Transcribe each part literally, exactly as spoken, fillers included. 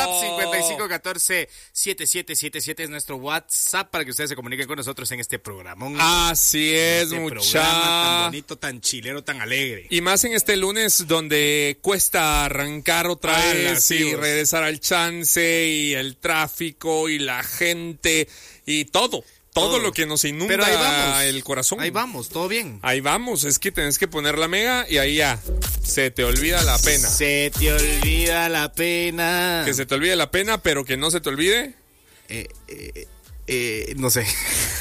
WhatsApp cincuenta y cinco catorce setenta y siete setenta y siete es nuestro WhatsApp para que ustedes se comuniquen con nosotros en este programa. Así es, este mucha. Tan bonito, tan chilero, tan alegre. Y más en este lunes donde cuesta arrancar otra Ah, vez las y hijos. regresar al chance y el tráfico y la gente y todo. Todo, Todo. lo que nos Pero inunda ahí vamos. el corazón. Ahí vamos, todo bien. Ahí vamos, es que tenés que poner la mega y ahí ya, se te olvida la pena. Se te olvida la pena. Que se te olvide la pena, pero que no se te olvide. Eh, eh, eh, no sé.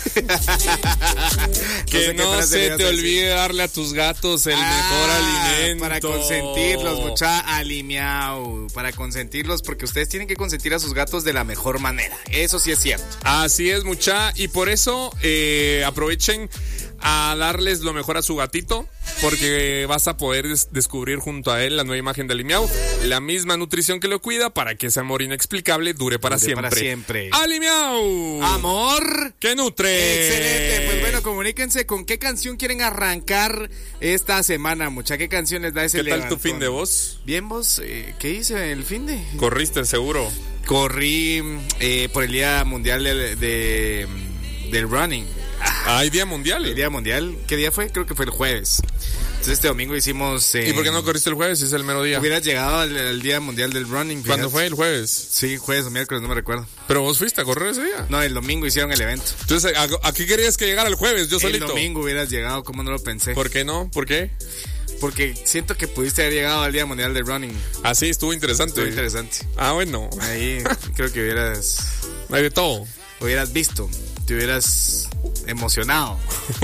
Que no, no sé qué frase le se ibas te a decir. olvide darle a tus gatos el Ah, mejor alimento. Para consentirlos, mucha alimiao. Para consentirlos, porque ustedes tienen que consentir a sus gatos de la mejor manera. Eso sí es cierto. Así es, mucha. Y por eso eh, aprovechen a darles lo mejor a su gatito, porque vas a poder des- descubrir junto a él la nueva imagen de Alimiao, la misma nutrición que lo cuida para que ese amor inexplicable dure para Dure siempre. para siempre. Alimiao. Amor. ¡Que nutre! Excelente. Pues bueno, comuníquense con qué canción quieren arrancar esta semana, mucha. ¿Qué canción les da ese ¿Qué tal tu levantón? fin de voz? Bien, vos. Eh, ¿Qué hice el fin de? Corriste, seguro. Corrí eh, por el Día Mundial de, de- del Running. ¿Hay día mundial? El Día Mundial, ¿qué día fue? Creo que fue el jueves. Entonces este domingo hicimos... eh, ¿Y por qué no corriste el jueves? Es el mero día. Hubieras llegado al, al Día Mundial del Running. ¿Cuándo fíjate. fue? El jueves. Sí, jueves o miércoles, no me recuerdo. ¿Pero vos fuiste a correr ese día? No, el domingo hicieron el evento. Entonces, ¿a, a qué querías que llegara el jueves? Yo solito. El domingo hubieras llegado, ¿cómo no lo pensé? ¿Por qué no? ¿Por qué? Porque siento que pudiste haber llegado al Día Mundial del Running. Ah, sí, estuvo interesante. Estuvo interesante. Ah, bueno. Ahí creo que hubieras... Hay de todo. Hubieras visto. Te hubieras emocionado.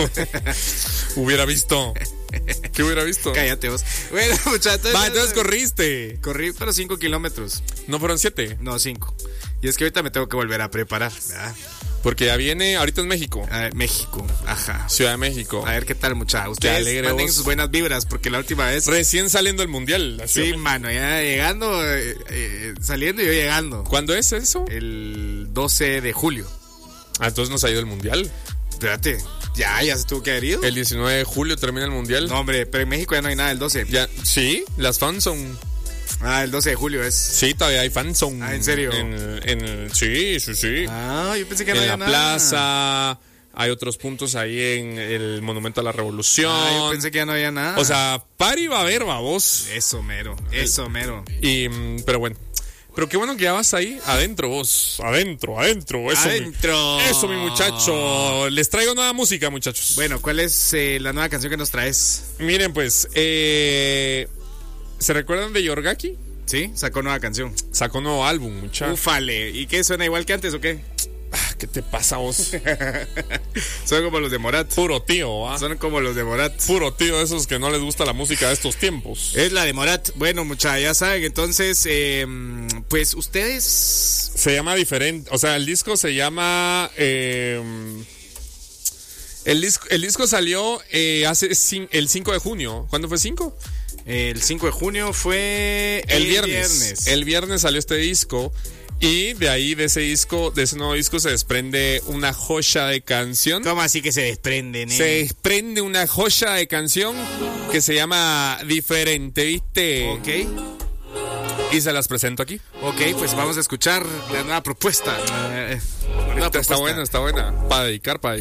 Hubiera visto. ¿Qué hubiera visto? Cállate vos. Bueno, muchachos. Va, entonces corriste. Corrí para cinco kilómetros. ¿No fueron siete? No, cinco. Y es que ahorita me tengo que volver a preparar, ¿verdad? Porque ya viene, ahorita es México. A ver, México, ajá. Ciudad de México. A ver qué tal, muchachos. Ustedes alegre manden vos. sus buenas vibras, porque la última vez... Recién saliendo del mundial. la Ciudad Sí, de México. mano, ya llegando, eh, eh, saliendo y yo llegando. ¿Cuándo es eso? El doce de julio. Ah, entonces nos ha ido el mundial. Espérate, ya, ya se tuvo que haber ido. El diecinueve de julio termina el mundial. No, hombre, pero en México ya no hay nada el doce. Ya, sí, las fans son. Ah, el doce de julio es. Sí, todavía hay fans son. Ah, ¿en serio? En, en- sí, sí, sí. Ah, yo pensé que no en había la nada. plaza. Hay otros puntos ahí en el Monumento a la Revolución. Ah, yo pensé que ya no había nada. O sea, party va a haber, babos. Eso mero, eso mero. Y, mm, pero bueno. Pero qué bueno que ya vas ahí adentro, vos. Adentro, adentro. Eso, Adentro. Mi, eso, mi muchacho. Les traigo nueva música, muchachos. Bueno, ¿cuál es eh, la nueva canción que nos traes? Miren, pues, eh, ¿se recuerdan de Yorgaki? Sí, sacó nueva canción. Sacó nuevo álbum, muchacho. Ufale. ¿Y qué? ¿Suena igual que antes o qué? Ah, ¿qué te pasa, vos? Son como los de Morat. Puro tío, ¿ah? Son como los de Morat. Puro tío, esos que no les gusta la música de estos tiempos. Es la de Morat. Bueno, muchachos, ya saben. Entonces, eh, pues ustedes... Se llama diferente, o sea, el disco se llama... eh, el, disco, el disco salió eh, hace cin- el cinco de junio. ¿Cuándo fue cinco? El cinco de junio fue El, viernes. El viernes salió este disco. Y de ahí, de ese disco, de ese nuevo disco, se desprende una joya de canción. ¿Cómo así que se desprenden, eh? Se desprende una joya de canción que se llama Diferente, ¿viste? Ok. Y se las presento aquí. Ok, pues vamos a escuchar la nueva propuesta. Eh, nueva Está, propuesta. está buena, está buena. Para dedicar, para dedicar.